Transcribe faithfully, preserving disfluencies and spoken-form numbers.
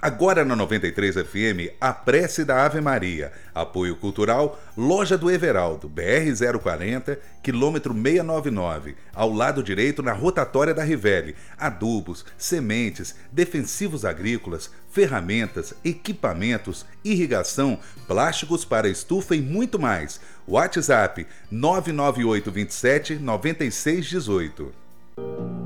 Agora na noventa e três F M, a prece da Ave Maria. Apoio cultural, Loja do Everaldo, B R zero quarenta, quilômetro seiscentos e noventa e nove, ao lado direito na rotatória da Rivelli. Adubos, sementes, defensivos agrícolas, ferramentas, equipamentos, irrigação, plásticos para estufa e muito mais. WhatsApp nove nove oito dois sete nove seis um oito.